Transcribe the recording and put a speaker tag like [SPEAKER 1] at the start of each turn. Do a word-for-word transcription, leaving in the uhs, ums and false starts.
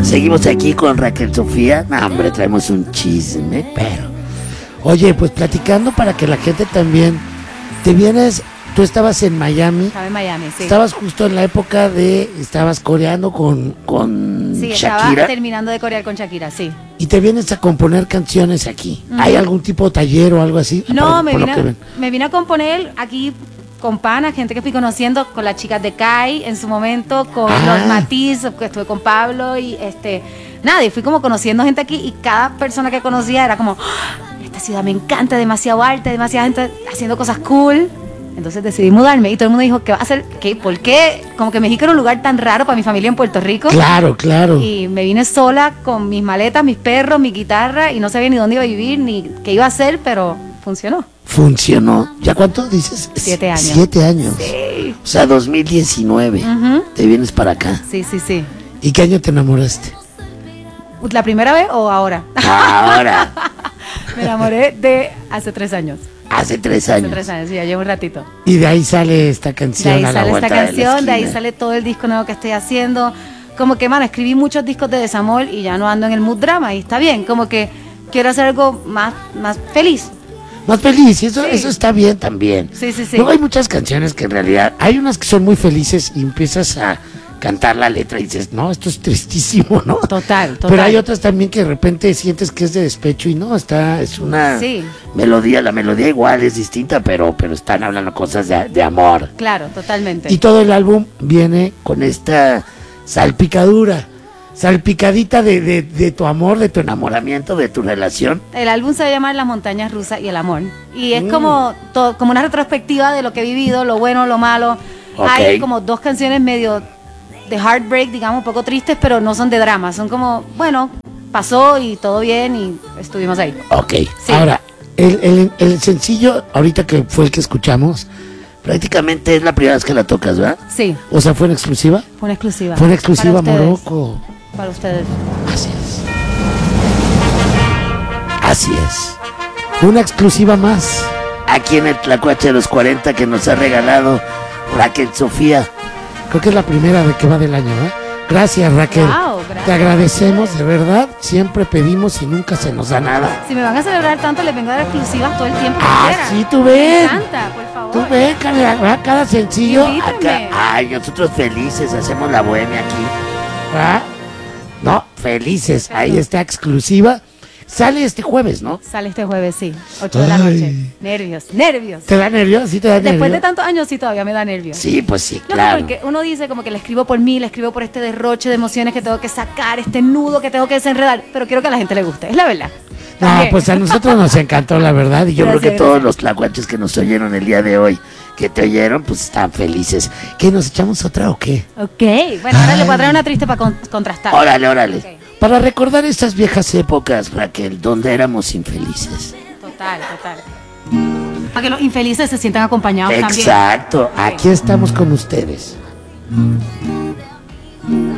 [SPEAKER 1] Seguimos aquí con Raquel Sofía. No, hombre, traemos un chisme, pero...
[SPEAKER 2] Oye, pues platicando para que la gente también... Te vienes... Tú estabas en Miami.
[SPEAKER 3] Estaba en Miami, sí.
[SPEAKER 2] Estabas justo en la época de... Estabas coreando con, con
[SPEAKER 3] Sí,
[SPEAKER 2] Shakira.
[SPEAKER 3] estaba terminando de corear con Shakira, sí.
[SPEAKER 2] Y te vienes a componer canciones aquí.
[SPEAKER 3] Uh-huh.
[SPEAKER 2] ¿Hay algún tipo de taller o algo así?
[SPEAKER 3] No,
[SPEAKER 2] Por-
[SPEAKER 3] me,
[SPEAKER 2] por lo
[SPEAKER 3] vine
[SPEAKER 2] que
[SPEAKER 3] a,
[SPEAKER 2] ven.
[SPEAKER 3] me vine a componer aquí con pana, gente que fui conociendo, con las chicas de Kai en su momento, con
[SPEAKER 2] Ah.
[SPEAKER 3] los Matiz, que estuve con Pablo y este... Nada, y fui como conociendo gente aquí y cada persona que conocía era como, "Ah, esta ciudad me encanta, demasiado arte, demasiada gente haciendo cosas cool". Entonces decidí mudarme y todo el mundo dijo, ¿qué va a hacer? ¿Qué? ¿Por qué? Como que México era un lugar tan raro para mi familia en Puerto Rico.
[SPEAKER 2] Claro, claro.
[SPEAKER 3] Y me vine sola con mis maletas, mis perros, mi guitarra y no sabía ni dónde iba a vivir ni qué iba a hacer, pero funcionó.
[SPEAKER 2] Funcionó. ¿Ya cuánto dices?
[SPEAKER 3] Siete años.
[SPEAKER 2] Siete años.
[SPEAKER 3] Sí.
[SPEAKER 1] O sea, dos mil diecinueve.
[SPEAKER 3] Ujú.
[SPEAKER 1] Te vienes para acá.
[SPEAKER 3] Sí, sí, sí.
[SPEAKER 2] ¿Y qué año te enamoraste?
[SPEAKER 3] ¿La primera vez o ahora?
[SPEAKER 1] Ahora,
[SPEAKER 3] Me enamoré de hace tres años.
[SPEAKER 1] hace tres
[SPEAKER 3] Hace
[SPEAKER 1] años.
[SPEAKER 3] tres años, sí, ya llevo un ratito.
[SPEAKER 2] Y de ahí sale esta
[SPEAKER 3] De
[SPEAKER 2] canción
[SPEAKER 3] ahí
[SPEAKER 2] a la
[SPEAKER 3] sale
[SPEAKER 2] vuelta
[SPEAKER 3] esta
[SPEAKER 2] de la
[SPEAKER 3] canción, de ahí
[SPEAKER 2] esquina.
[SPEAKER 3] sale todo el disco nuevo que estoy haciendo. Como que, mano, escribí muchos discos de desamor y ya no ando en el mood drama y está bien. Como que quiero hacer algo más, más feliz.
[SPEAKER 2] Más feliz, y eso,
[SPEAKER 3] Sí.
[SPEAKER 2] eso está bien también.
[SPEAKER 3] Sí, sí, sí.
[SPEAKER 2] Luego hay muchas canciones que en realidad, hay unas que son muy felices y empiezas a cantar la letra y dices, no, esto es tristísimo, ¿no?
[SPEAKER 3] Total, total.
[SPEAKER 2] Pero hay otras también que de repente sientes que es de despecho y no, está, es una
[SPEAKER 3] Sí,
[SPEAKER 1] Melodía, la melodía igual es distinta, pero, pero están hablando cosas de, de amor.
[SPEAKER 3] claro, totalmente.
[SPEAKER 2] Y todo el álbum viene con esta salpicadura, salpicadita de, de, de tu amor, de tu enamoramiento, de tu relación.
[SPEAKER 3] El álbum se va a llamar Las montañas rusas y el amor. Y es
[SPEAKER 2] Mm.
[SPEAKER 3] como, to- como una retrospectiva de lo que he vivido, lo bueno, lo malo.
[SPEAKER 1] Ok.
[SPEAKER 3] Hay como dos canciones medio de heartbreak, digamos, un poco tristes, pero no son de drama. Son como, bueno, pasó y todo bien y estuvimos ahí.
[SPEAKER 1] Ok.
[SPEAKER 3] Sí.
[SPEAKER 2] Ahora, el, el, el sencillo, ahorita que fue el que escuchamos,
[SPEAKER 1] Prácticamente es la primera vez que la tocas, ¿verdad?
[SPEAKER 3] Sí,
[SPEAKER 2] o sea, fue una exclusiva.
[SPEAKER 3] fue una exclusiva.
[SPEAKER 2] Fue una exclusiva
[SPEAKER 3] Para ustedes.
[SPEAKER 2] Morocco.
[SPEAKER 3] Para ustedes.
[SPEAKER 2] Así es. Así es. Una exclusiva más.
[SPEAKER 1] Aquí en el Tlacuache de los cuarenta que nos ha regalado Raquel Sofía.
[SPEAKER 2] Creo que es la primera de que va del año, ¿eh? Gracias, Raquel.
[SPEAKER 3] Wow, gracias.
[SPEAKER 2] Te agradecemos, de verdad. Siempre pedimos y nunca se nos da nada.
[SPEAKER 3] Si me van a celebrar tanto, les vengo a dar exclusivas todo el tiempo que
[SPEAKER 2] Ah,
[SPEAKER 3] quieran.
[SPEAKER 2] sí, tú
[SPEAKER 3] Me
[SPEAKER 2] ven.
[SPEAKER 3] encanta, por favor.
[SPEAKER 2] Tú ven, cada, cada sencillo.
[SPEAKER 3] Invítame.
[SPEAKER 1] Acá, ay, nosotros felices hacemos la bohemia aquí.
[SPEAKER 2] ¿verdad? No, felices. Ahí está exclusiva. Sale este jueves, ¿no?
[SPEAKER 3] Sale este jueves, sí. ocho de la
[SPEAKER 2] Ay.
[SPEAKER 3] noche. Nervios, nervios.
[SPEAKER 2] ¿Te da nervios? ¿Sí te da nervios?
[SPEAKER 3] Después de tantos años, sí, todavía me da nervios.
[SPEAKER 1] Sí, pues sí,
[SPEAKER 3] No,
[SPEAKER 1] claro.
[SPEAKER 3] porque uno dice como que le escribo por mí, le escribo por este derroche de emociones que tengo que sacar, este nudo que tengo que desenredar, pero quiero que a la gente le guste, es la verdad.
[SPEAKER 2] No,
[SPEAKER 3] También.
[SPEAKER 2] pues a nosotros nos encantó, la verdad. Y yo
[SPEAKER 1] Yo creo
[SPEAKER 3] Gracias,
[SPEAKER 1] que todos
[SPEAKER 3] gracias.
[SPEAKER 1] los tlacuaches que nos oyeron el día de hoy, que te oyeron, pues están felices.
[SPEAKER 2] ¿Qué, nos echamos otra o qué?
[SPEAKER 3] Ok, bueno, ahora le voy a traer una triste para con- contrastar.
[SPEAKER 1] Órale, órale.
[SPEAKER 3] Ok.
[SPEAKER 1] Para recordar estas viejas épocas, Raquel, donde éramos infelices.
[SPEAKER 3] Total, total. Para que los infelices se sientan acompañados también.
[SPEAKER 1] Exacto.
[SPEAKER 2] Aquí estamos con ustedes.
[SPEAKER 3] Ok.